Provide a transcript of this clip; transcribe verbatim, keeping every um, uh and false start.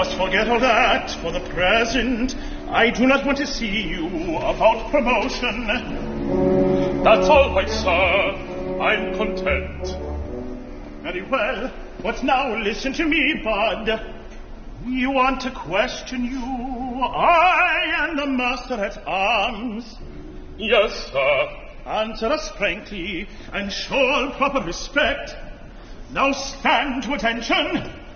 us forget all that for the present. I do not want to see you about promotion. That's all right, sir. I'm content. Very well. But now listen to me, Bud. We want to question you. I am the master at arms. Yes, sir. Answer us frankly and show all proper respect. Now stand to attention.